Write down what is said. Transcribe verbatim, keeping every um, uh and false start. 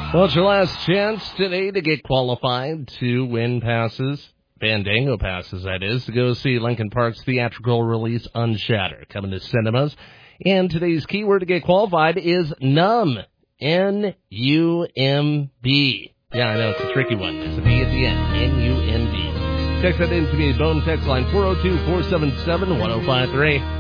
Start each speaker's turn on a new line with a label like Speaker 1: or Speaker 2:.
Speaker 1: Well, it's your last chance today to get qualified to win passes, Fandango passes, that is, to go see Lincoln Park's theatrical release Unshattered, coming to cinemas. And today's keyword to get qualified is numb, N U M B. Yeah, I know, it's a tricky one. It's a B at the end, N U M B. Text that in to me, Bone text line four oh two, four seven seven, one oh five three.